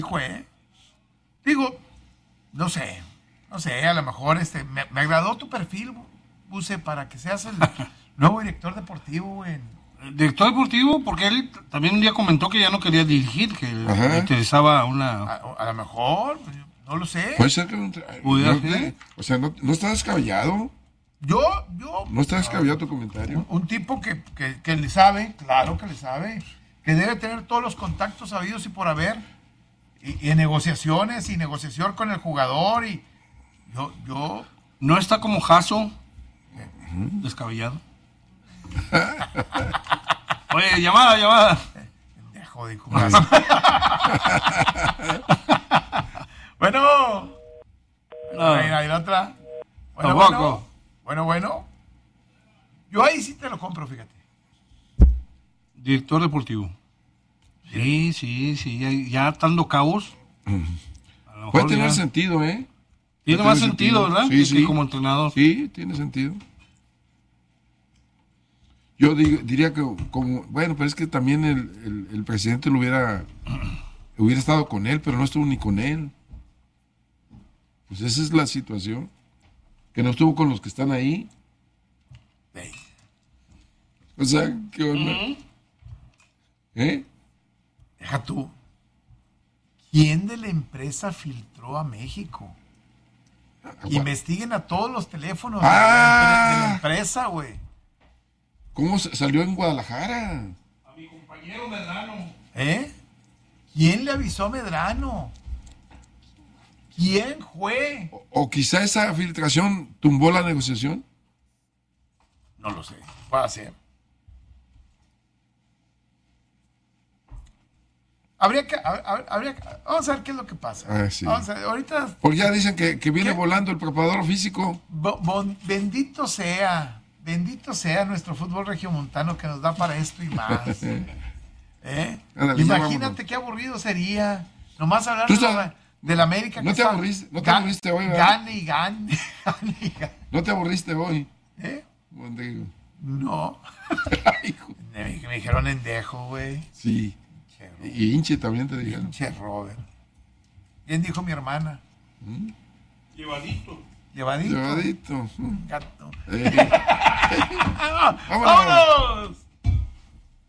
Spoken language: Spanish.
Dijo, digo, no sé, a lo mejor me agradó tu perfil, Buse, para que seas el nuevo director deportivo, güey. Director deportivo, porque él también un día comentó que ya no quería dirigir, que le interesaba una... A lo mejor, no lo sé. Puede ser que o sea, no está descabellado. Yo... No está descabellado tu comentario. Un tipo que le sabe, claro que le sabe, que debe tener todos los contactos habidos y por haber, y en negociaciones, y negociación con el jugador, y yo... No está como Jaso, descabellado. Oye, llamada. Pendejo, dijo. Bueno. Ahí la otra. Bueno. Yo ahí sí te lo compro, fíjate. Director deportivo. Sí, ya atando cabos. Puede tener sentido, ¿eh? Tiene más sentido, ¿verdad? Sí. Que como entrenador. Sí, tiene sentido. Yo diría que bueno, pero es que también el presidente hubiera estado con él, pero no estuvo ni con él. Pues esa es la situación. Que no estuvo con los que están ahí. O sea, ¿qué onda? Deja tú. ¿Quién de la empresa filtró a México? Investiguen a todos los teléfonos de la empresa, güey. ¿Cómo salió en Guadalajara? A mi compañero Medrano. ¿Quién le avisó a Medrano? ¿Quién fue? O quizá esa filtración tumbó la negociación. No lo sé. Puede ser. Habría que vamos a ver qué es lo que pasa. Sí. Vamos a ver, ahorita. Porque ya dicen que viene volando el preparador físico. Bendito sea nuestro fútbol regiomontano que nos da para esto y más. Ándale, Imagínate qué aburrido sería nomás hablar de la América. No te aburriste hoy, ¿verdad? Gane y gane. ¿No te aburriste hoy? No. Me dijeron endejo, güey. Sí. Y hinche también te dijeron. Hinche Robert. Bien dijo mi hermana. Llevadito. Gato. Vámonos.